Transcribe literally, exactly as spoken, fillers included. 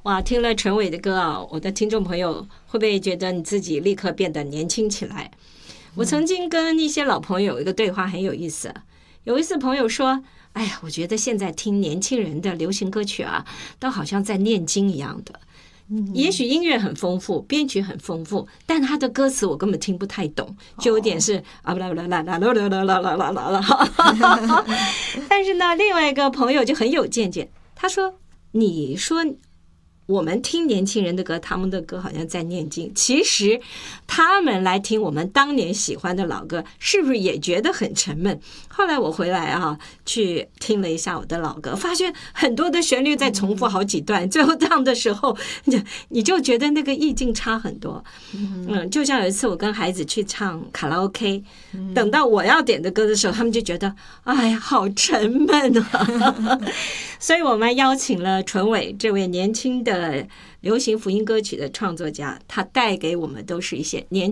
哇，听了陈伟的歌啊，我的听众朋友会不会觉得你自己立刻变得年轻起来？我曾经跟一些老朋友有一个对话很有意思，有一次朋友说，哎呀，我觉得现在听年轻人的流行歌曲啊，都好像在念经一样的。也许音乐很丰富，编曲很丰富，但他的歌词我根本听不太懂，就有点是啊不啦不啦啦啦啦啦啦啦啦啦啦。但是呢，另外一个朋友就很有见解，他说：“你说我们听年轻人的歌，他们的歌好像在念经，其实他们来听我们当年喜欢的老歌，是不是也觉得很沉闷？”后来我回来啊，去听了一下我的老歌，发现很多的旋律在重复好几段，最后唱的时候，你就觉得那个意境差很多。嗯，就像有一次我跟孩子去唱卡拉 OK， 等到我要点的歌的时候，他们就觉得哎呀，好沉闷啊。所以我们邀请了纯伟这位年轻的流行福音歌曲的创作家，他带给我们都是一些年